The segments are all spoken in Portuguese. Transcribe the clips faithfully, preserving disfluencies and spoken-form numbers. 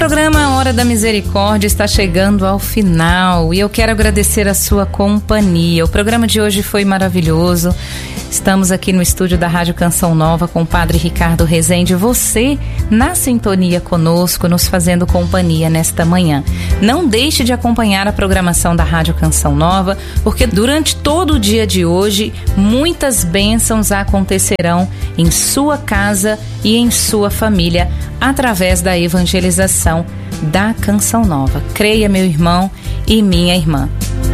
programa Hora da Misericórdia está chegando ao final e eu quero agradecer a sua companhia. O programa de hoje foi maravilhoso. Estamos aqui no estúdio da Rádio Canção Nova com o Padre Ricardo Rezende. Você na sintonia conosco, nos fazendo companhia nesta manhã. Não deixe de acompanhar a programação da Rádio Canção Nova, porque durante todo o dia de hoje, muitas bênçãos acontecerão em sua casa e em sua família, através da evangelização da Canção Nova. Creia, meu irmão e minha irmã.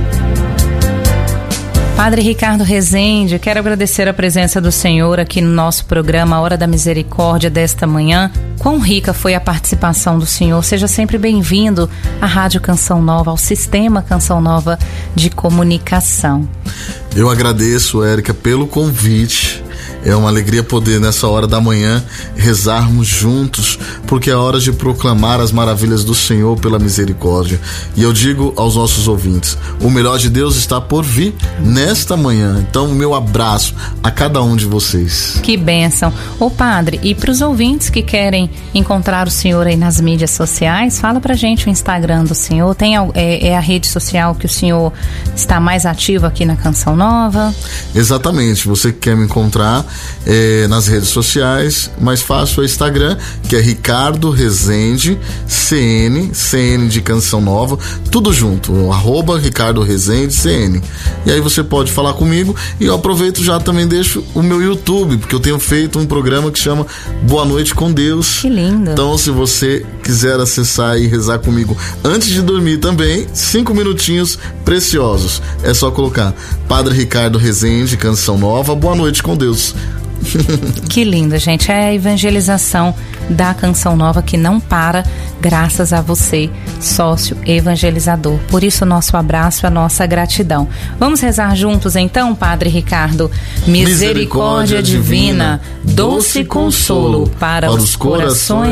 Padre Ricardo Rezende, quero agradecer a presença do Senhor aqui no nosso programa Hora da Misericórdia desta manhã. Quão rica foi a participação do Senhor. Seja sempre bem-vindo à Rádio Canção Nova, ao Sistema Canção Nova de Comunicação. Eu agradeço, Érica, pelo convite. É uma alegria poder, nessa hora da manhã, rezarmos juntos, porque é hora de proclamar as maravilhas do Senhor pela misericórdia. E eu digo aos nossos ouvintes, o melhor de Deus está por vir nesta manhã. Então, meu abraço a cada um de vocês. Que bênção. Ô Padre, e para os ouvintes que querem encontrar o Senhor aí nas mídias sociais, fala pra gente o Instagram do Senhor. Tem, é, é a rede social que o Senhor está mais ativo aqui na Canção Nova? Exatamente. Você que quer me encontrar É, nas redes sociais, mais fácil é o Instagram, que é Ricardo Rezende C N, C N de Canção Nova, tudo junto, arroba Ricardo Rezende C N. E aí você pode falar comigo, e eu aproveito já também deixo o meu YouTube, porque eu tenho feito um programa que chama Boa Noite com Deus. Que lindo. Então, se você quiser acessar e rezar comigo antes de dormir também, cinco minutinhos preciosos, é só colocar Padre Ricardo Rezende, Canção Nova, Boa Noite com Deus. Que lindo, gente. É a evangelização da Canção Nova que não para, graças a você, sócio evangelizador. Por isso, o nosso abraço e a nossa gratidão. Vamos rezar juntos então, Padre Ricardo? Misericórdia, Misericórdia divina, doce consolo para, para os corações